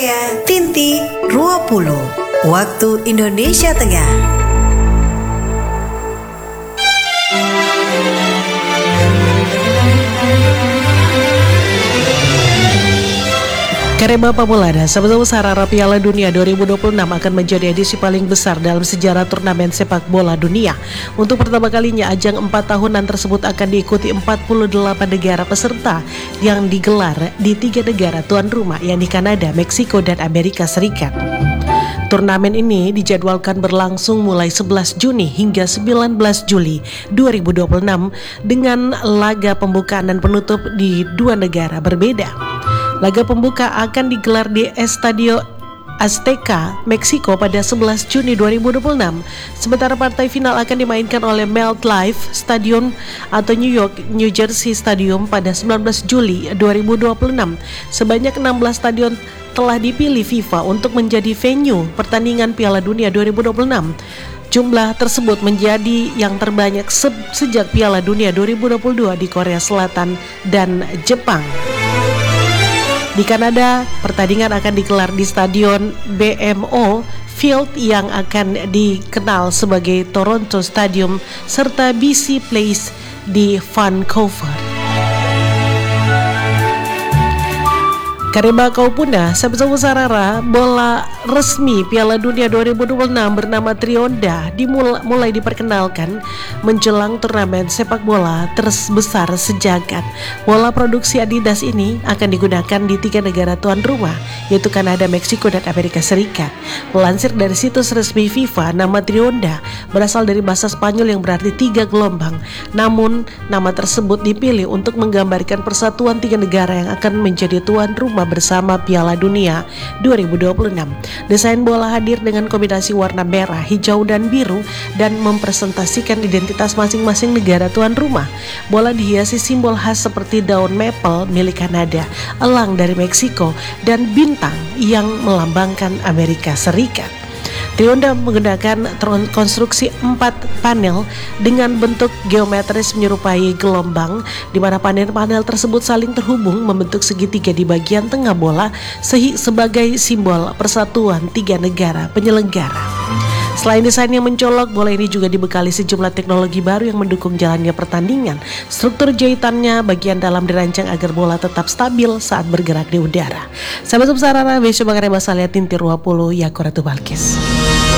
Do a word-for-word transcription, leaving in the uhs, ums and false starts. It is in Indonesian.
saya Tinti Ruapulu, waktu Indonesia Tengah. Kareba Pamulada, sahabat Sarara Piala Dunia dua ribu dua puluh enam akan menjadi edisi paling besar dalam sejarah turnamen sepak bola dunia. Untuk pertama kalinya, ajang empat tahunan tersebut akan diikuti empat puluh delapan negara peserta yang digelar di tiga negara tuan rumah, yakni Kanada, Meksiko, dan Amerika Serikat. Turnamen ini dijadwalkan berlangsung mulai sebelas Juni hingga sembilan belas Juli dua ribu dua puluh enam dengan laga pembukaan dan penutup di dua negara berbeda. Laga pembuka akan digelar di Estadio Azteca, Meksiko pada sebelas Juni dua ribu dua puluh enam. Sementara partai final akan dimainkan oleh MetLife Stadium atau New York, New Jersey Stadium pada sembilan belas Juli dua ribu dua puluh enam. Sebanyak enam belas stadion telah dipilih FIFA untuk menjadi venue pertandingan Piala Dunia dua ribu dua puluh enam. Jumlah tersebut menjadi yang terbanyak se- sejak Piala Dunia dua ribu dua puluh dua di Korea Selatan dan Jepang. Di Kanada, pertandingan akan digelar di Stadion B M O Field yang akan dikenal sebagai Toronto Stadium serta B C Place di Vancouver. Kareba Kaupuna, sahabat Sarara, bola resmi Piala Dunia dua ribu dua puluh enam bernama Trionda dimulai mulai diperkenalkan menjelang turnamen sepak bola terbesar sejagat. Bola produksi Adidas ini akan digunakan di tiga negara tuan rumah, yaitu Kanada, Meksiko, dan Amerika Serikat. Melansir dari situs resmi FIFA, nama Trionda berasal dari bahasa Spanyol yang berarti tiga gelombang. Namun, nama tersebut dipilih untuk menggambarkan persatuan tiga negara yang akan menjadi tuan rumah bersama Piala Dunia dua ribu dua puluh enam. Desain bola hadir dengan kombinasi warna merah, hijau, dan biru dan mempresentasikan identitas masing-masing negara tuan rumah. Bola dihiasi simbol khas seperti daun maple milik Kanada, elang dari Meksiko, dan bintang yang melambangkan Amerika Serikat. Trionda menggunakan konstruksi empat panel dengan bentuk geometris menyerupai gelombang, di mana panel-panel tersebut saling terhubung membentuk segitiga di bagian tengah bola sebagai simbol persatuan tiga negara penyelenggara. Selain desain yang mencolok, bola ini juga dibekali sejumlah teknologi baru yang mendukung jalannya pertandingan. Struktur jahitannya bagian dalam dirancang agar bola tetap stabil saat bergerak di udara. Sahabat Sarara, besok Kareba Salia Tinti Ruapulu, Yakoratu Balkis.